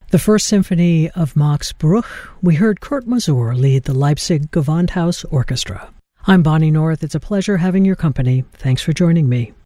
The First Symphony of Max Bruch, we heard Kurt Masur lead the Leipzig Gewandhaus Orchestra. I'm Bonnie North. It's a pleasure having your company. Thanks for joining me.